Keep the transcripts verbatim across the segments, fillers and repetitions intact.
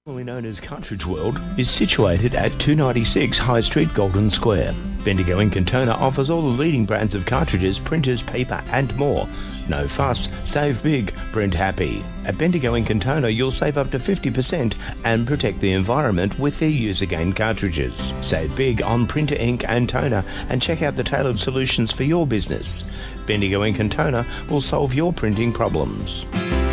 Formerly known as Cartridge World, is situated at two ninety-six High Street, Golden Square. Bendigo Ink and Toner offers all the leading brands of cartridges, printers, paper and more. No fuss, save big, print happy. At Bendigo Ink and Toner you'll save up to fifty percent and protect the environment with their use-again cartridges. Save big on printer ink and toner and check out the tailored solutions for your business. Bendigo Ink and Toner will solve your printing problems.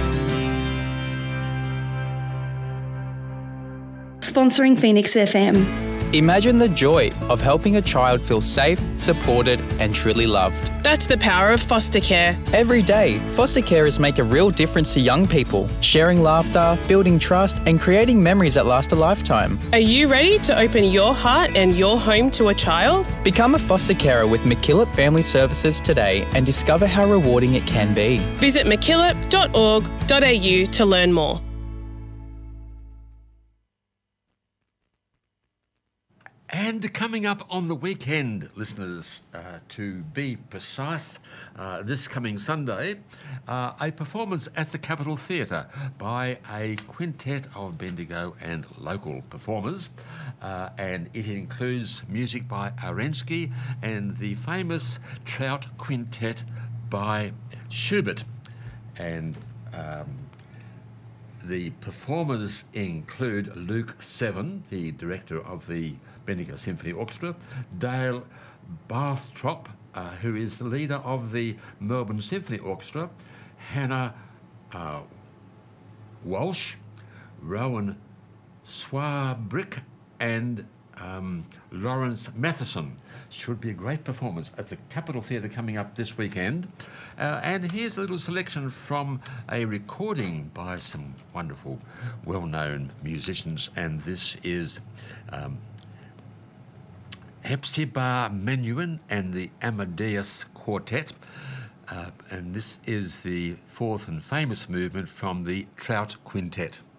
Sponsoring Phoenix F M. Imagine the joy of helping a child feel safe, supported and truly loved. That's the power of foster care. Every day, foster carers make a real difference to young people, sharing laughter, building trust and creating memories that last a lifetime. Are you ready to open your heart and your home to a child? Become a foster carer with MacKillop Family Services today and discover how rewarding it can be. Visit mackillop dot org dot a u to learn more. And coming up on the weekend, listeners, uh, to be precise, uh, this coming Sunday, uh, a performance at the Capitol Theatre by a quintet of Bendigo and local performers. Uh, and it includes music by Arensky and the famous Trout Quintet by Schubert. And um, the performers include Luke Seven, the director of the Bendigo Symphony Orchestra, Dale Barthrop, uh, who is the leader of the Melbourne Symphony Orchestra, Hannah uh, Walsh, Rowan Swabrick and um, Lawrence Matheson. Should be a great performance at the Capitol Theatre coming up this weekend. Uh, and here's a little selection from a recording by some wonderful, well-known musicians. And this is um, Hepzibah Menuhin and the Amadeus Quartet. Uh, and this is the fourth and famous movement from the Trout Quintet.